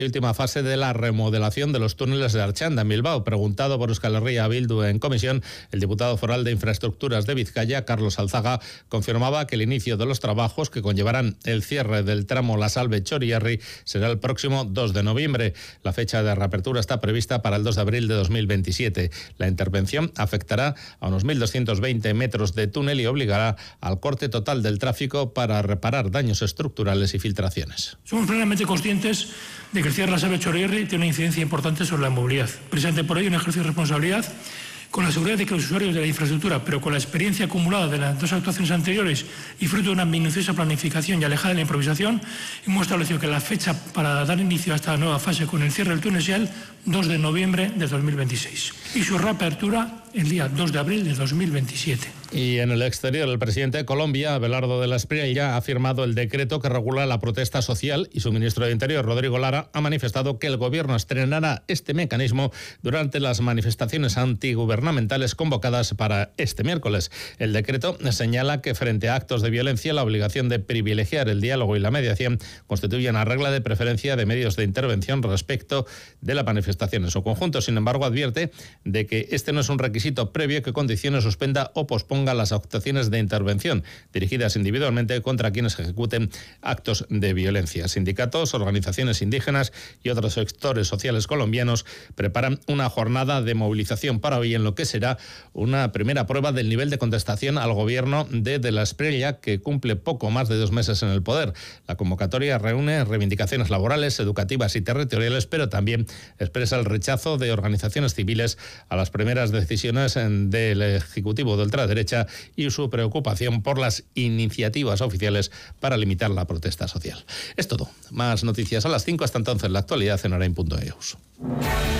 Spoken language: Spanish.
última fase de la remodelación de los túneles de Archanda en Bilbao. Preguntado por Euskal Herria Bildu en comisión, el diputado foral de Infraestructuras de Vizcaya, Carlos Alzaga, confirmaba que el inicio de los trabajos que conllevarán el cierre del tramo La Salve-Chorierri será el próximo 2 de noviembre. La fecha de reapertura está prevista para el 2 de abril de 2027. La intervención afectará a unos 1.220 metros de túnel y obligará al corte total del tráfico para reparar daños estructurales y filtraciones. Somos plenamente conscientes de que el cierre de La Salve-Chorierri tiene una incidencia importante sobre la movilidad. Precisamente por ello, un ejercicio de responsabilidad con la seguridad de que los usuarios de la infraestructura, pero con la experiencia acumulada de las dos actuaciones anteriores y fruto de una minuciosa planificación y alejada de la improvisación, hemos establecido que la fecha para dar inicio a esta nueva fase con el cierre del túnel sea el 2 de noviembre de 2026 y su reapertura el día 2 de abril de 2027. Y en el exterior, el presidente de Colombia, Abelardo de la Espriella, ha firmado el decreto que regula la protesta social y su ministro de Interior, Rodrigo Lara, ha manifestado que el gobierno estrenará este mecanismo durante las manifestaciones antigubernamentales convocadas para este miércoles. El decreto señala que frente a actos de violencia, la obligación de privilegiar el diálogo y la mediación constituye una regla de preferencia de medios de intervención respecto de la manifestación en su conjunto. Sin embargo, advierte de que este no es un requisito previo que condicione, suspenda o posponga las actuaciones de intervención dirigidas individualmente contra quienes ejecuten actos de violencia. Sindicatos, organizaciones indígenas y otros sectores sociales colombianos preparan una jornada de movilización para hoy en lo que será una primera prueba del nivel de contestación al gobierno de la Espriella, que cumple poco más de 2 meses en el poder. La convocatoria reúne reivindicaciones laborales, educativas y territoriales, pero también expresa el rechazo de organizaciones civiles a las primeras decisiones del Ejecutivo de ultraderecha y su preocupación por las iniciativas oficiales para limitar la protesta social. Es todo. Más noticias a las 5. Hasta entonces, la actualidad en hora.eus.